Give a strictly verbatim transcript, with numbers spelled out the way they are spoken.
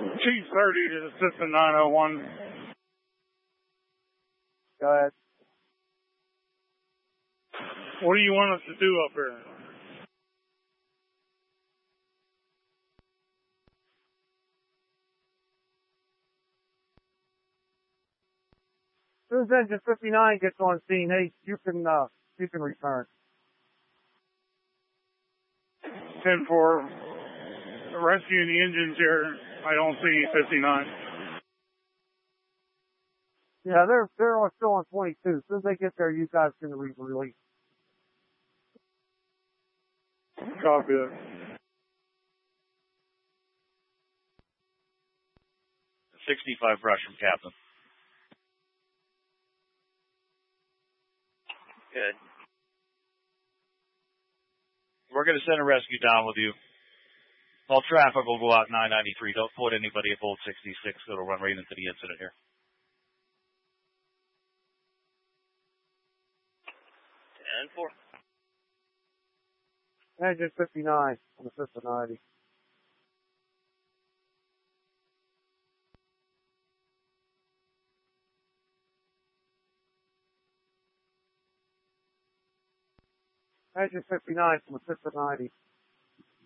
Chief thirty to Assistant nine oh one. Go ahead. What do you want us to do up here? As soon as engine fifty-nine gets on scene, hey, you can, uh, you can return. ten four. Rescuing the engines here. I don't see fifty-nine. Yeah, they're, they're on, still on twenty-two. As soon as they get there, you guys can re- release. Copy that. sixty-five brush from Captain. Good. We're going to send a rescue down with you. All traffic will go out nine ninety-three. Don't put anybody at Bolt sixty-six. It'll run right into the incident here. ten four. Engine fifty-nine on the System ninety. Engine fifty-nine from the System ninety.